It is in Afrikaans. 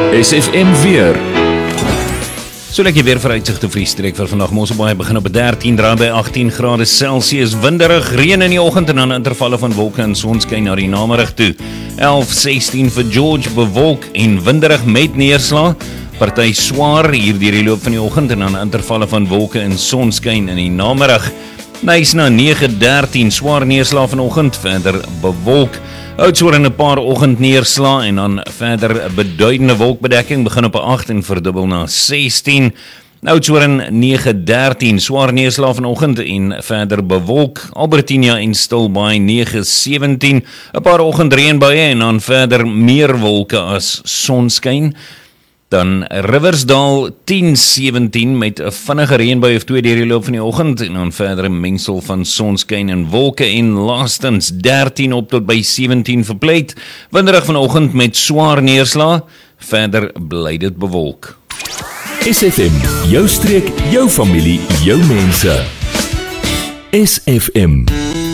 SFM weer. So lekker weer vooruitsigte vir die streek vir vandag. Mosselbaai begin op 13, draai by 18 grade Celsius, winderig, reën in die oggend en dan intervalle van wolke en sonskyn na die namiddag toe. 11-16 vir George, bewolk en winderig met neerslae. Party swaar hier deur die loop van die oggend en dan intervalle van wolke en sonskyn in die namiddag. Nice na 9-13, swaar neerslae vanoggend, verder bewolk. Oudtshoorn 'n paar oggendneerslae en dan verder beduidende wolkbedekking, begin op 'n 8 en verdubbel na 16. Oudtshoorn 9-13, swaar neerslae vanoggend en verder bewolk. Albertina en Stilbaai 9-17, 'n paar oggendreënbuie en dan verder meer wolke as sonskyn. Dan Riversdal 10-17 met 'n vinnige reënbui of 2 deur die loop van die oggend en dan verder 'n mengsel van sonskyn en wolke en laastens 13 op tot by 17 vir Pleit. Winderig vanoggend met swaar neerslae, verder bly dit bewolk. SFM, jou streek, jou familie, jou mense. SFM.